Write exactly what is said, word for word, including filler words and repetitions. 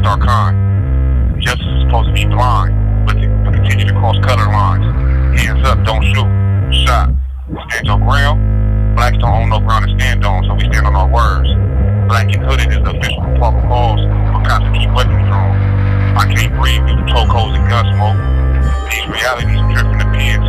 our kind. Justice is supposed to be blind, but to but continue to cross color lines. Hands up, don't shoot. Shot. Stand your ground. Blacks don't own no ground to stand on, so we stand on our words. Black and hooded is the official probable cause for cops to keep weapons drawn. I can't breathe due to chokeholds and gun smoke. These realities drift in the pens.